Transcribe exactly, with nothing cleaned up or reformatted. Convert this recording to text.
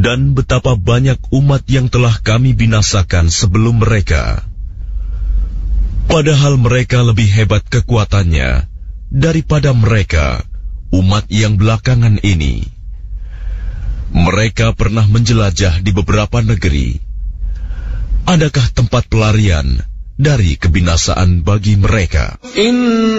Dan betapa banyak umat yang telah kami binasakan sebelum mereka. Padahal mereka lebih hebat kekuatannya daripada mereka, umat yang belakangan ini. Mereka pernah menjelajah di beberapa negeri. Adakah tempat pelarian dari kebinasaan bagi mereka?